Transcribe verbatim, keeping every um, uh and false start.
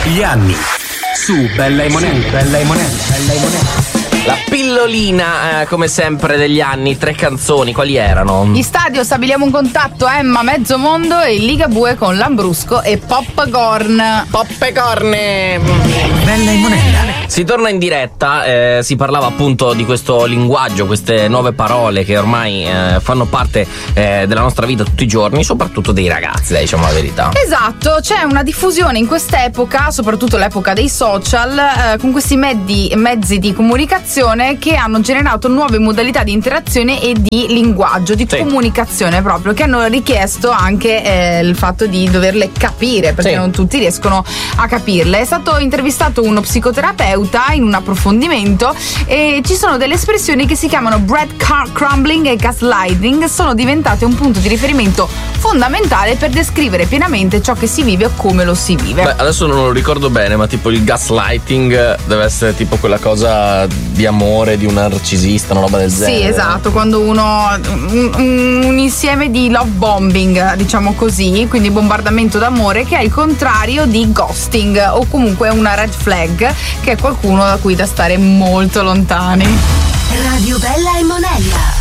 Gli anni su Bella e Monella. Bella e Monella. Bella e Monella. La pillolina, eh, come sempre, degli anni, tre canzoni, quali erano? Gli Stadio, stabiliamo un contatto, Emma, Mezzo Mondo e Ligabue con Lambrusco e Popcorn. Popcorne! Bella e Monella. Si torna in diretta, eh, si parlava appunto di questo linguaggio, queste nuove parole che ormai eh, fanno parte eh, della nostra vita tutti i giorni, soprattutto dei ragazzi, dai, diciamo la verità. Esatto, c'è una diffusione in quest'epoca, soprattutto l'epoca dei social, eh, con questi mezzi, mezzi di comunicazione che hanno generato nuove modalità di interazione e di linguaggio, di sì. comunicazione proprio, che hanno richiesto anche eh, il fatto di doverle capire, perché sì. non tutti riescono a capirle. È stato intervistato uno psicoterapeuta in un approfondimento e ci sono delle espressioni che si chiamano bread crumbling e gaslighting, sono diventate un punto di riferimento fondamentale per descrivere pienamente ciò che si vive o come lo si vive. Beh, adesso non lo ricordo bene, ma tipo il gaslighting deve essere tipo quella cosa di amore di un narcisista, una roba del genere. Sì, esatto, quando uno un, un, un insieme di love bombing, diciamo così, quindi bombardamento d'amore, che è il contrario di ghosting o comunque una red flag, che è qualcuno da cui da stare molto lontani. Radio Bella e Monella.